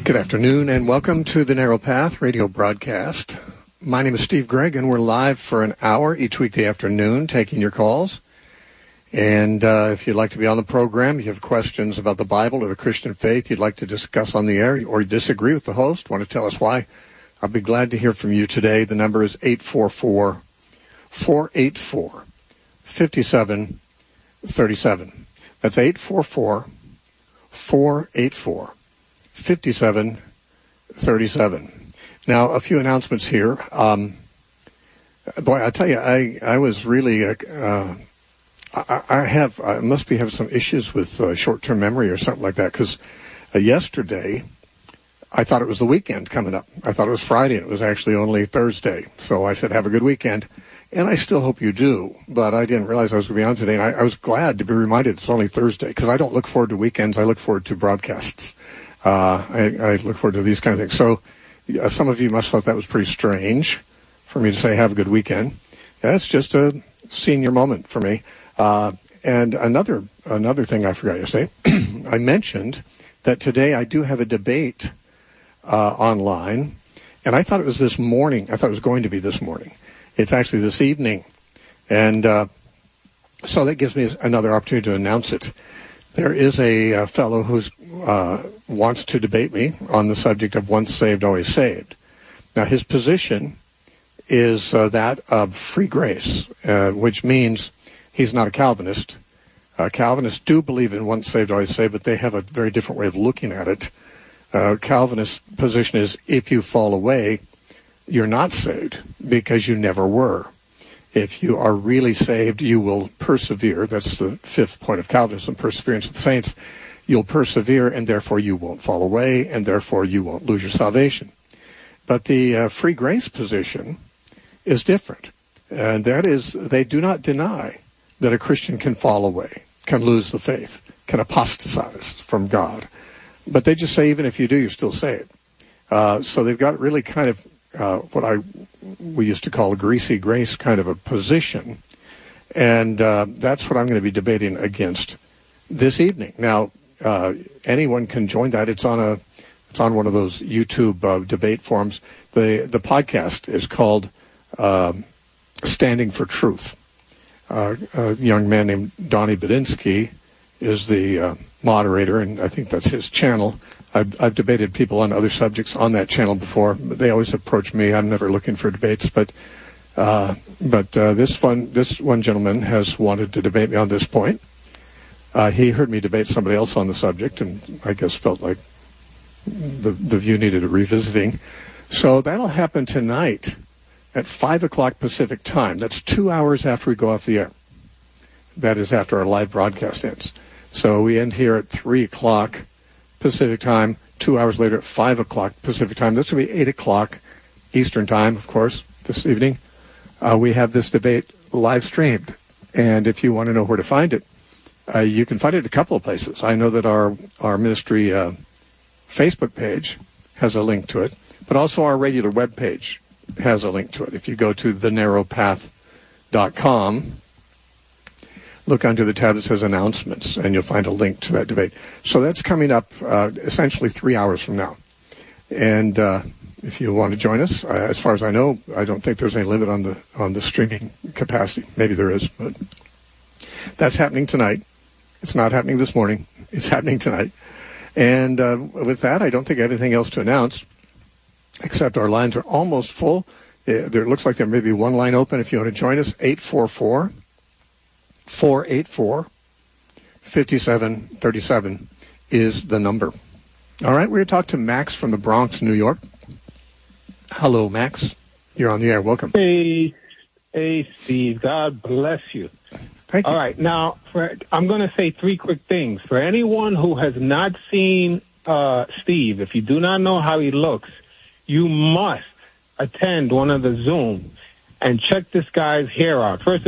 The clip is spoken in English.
Good afternoon, and welcome to the Narrow Path radio broadcast. My name is Steve Gregg, and we're live for an hour each weekday afternoon taking your calls. And if you'd like to be on the program, you have questions about the Bible or the Christian faith you'd like to discuss on the air, or you disagree with the host, want to tell us why, I'll be glad to hear from you today. The number is 844-484-5737. That's 844-484-5737. Now, a few announcements here. Boy, I tell you, I was really, I must be having some issues with short-term memory or something like that, because yesterday I thought it was the weekend coming up. I thought it was Friday, and it was actually only Thursday. So I said, have a good weekend. And I still hope you do, but I didn't realize I was going to be on today, and I was glad to be reminded it's only Thursday, because I don't look forward to weekends. I look forward to broadcasts. I look forward to these kind of things. So some of you must have thought that was pretty strange for me to say have a good weekend. Yeah, that's just a senior moment for me. And another thing I forgot yesterday, I mentioned that today I do have a debate online, and I thought it was this morning. I thought it was going to be this morning. It's actually this evening. And so that gives me another opportunity to announce it. There is a fellow who wants to debate me on the subject of once saved, always saved. Now, his position is that of free grace, which means he's not a Calvinist. Calvinists do believe in once saved, always saved, but they have a very different way of looking at it. Calvinist position is if you fall away, you're not saved because you never were. If you are really saved, you will persevere. That's the fifth point of Calvinism, perseverance of the saints. You'll persevere, and therefore you won't fall away, and therefore you won't lose your salvation. But the free grace position is different. And that is, they do not deny that a Christian can fall away, can lose the faith, can apostatize from God. But they just say even if you do, you're still saved. So they've got really kind of what we used to call a greasy grace kind of a position. And that's what I'm going to be debating against this evening. Now, anyone can join that. It's on one of those YouTube debate forums. The podcast is called Standing for Truth. A young man named Donnie Bedinsky is the moderator, and I think that's his channel. I've debated people on other subjects on that channel before. They always approach me. I'm never looking for debates, but this one gentleman has wanted to debate me on this point. He heard me debate somebody else on the subject, and I guess felt like the view needed a revisiting. So that'll happen tonight at 5 o'clock Pacific time. That's 2 hours after we go off the air. That is after our live broadcast ends. So we end here at 3 o'clock Pacific time, 2 hours later at 5 o'clock Pacific time. This will be 8 o'clock Eastern time, of course, this evening. We have this debate live streamed. And if you want to know where to find it, you can find it a couple of places. I know that our ministry Facebook page has a link to it, but also our regular web page has a link to it. If you go to thenarrowpath.com, look under the tab that says announcements, and you'll find a link to that debate. So that's coming up essentially 3 hours from now. And if you want to join us, as far as I know, I don't think there's any limit on the streaming capacity. Maybe there is, but that's happening tonight. It's not happening this morning. It's happening tonight. And with that, I don't think I have anything else to announce, except our lines are almost full. It looks like there may be one line open if you want to join us, 844-484-5737 is the number. All right, we're going to talk to Max from the Bronx, New York. Hello, Max. You're on the air. Welcome. Hey, Steve. God bless you. Thank you. All right, now, I'm going to say three quick things. For anyone who has not seen Steve, if you do not know how he looks, you must attend one of the Zooms and check this guy's hair out. First